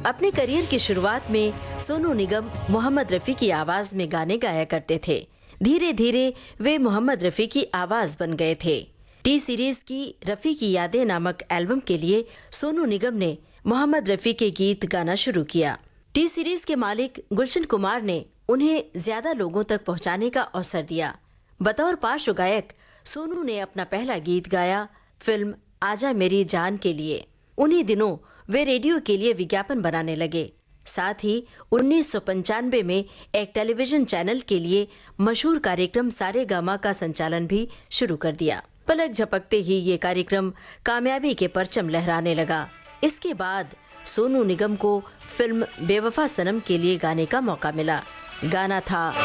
अपने करियर की शुरुआत में सोनू निगम मोहम्मद रफी की आवाज में गाने गाया करते थे। धीरे धीरे वे मोहम्मद रफी की आवाज बन गए थे। टी सीरीज की रफी की यादें नामक एल्बम के लिए सोनू निगम ने मोहम्मद रफी के गीत गाना शुरू किया। टी सीरीज के मालिक गुलशन कुमार ने उन्हें ज्यादा लोगों तक पहुंचाने का अवसर दिया। बतौर पार्श्व गायक सोनू ने अपना पहला गीत गाया फिल्म आजा मेरी जान के लिए। उन्हीं दिनों वे रेडियो के लिए विज्ञापन बनाने लगे। साथ ही 1995 में एक टेलीविजन चैनल के लिए मशहूर कार्यक्रम सारेगामा का संचालन भी शुरू कर दिया। पलक झपकते ही ये कार्यक्रम कामयाबी के परचम लहराने लगा। इसके बाद सोनू निगम को फिल्म बेवफा सनम के लिए गाने का मौका मिला। गाना था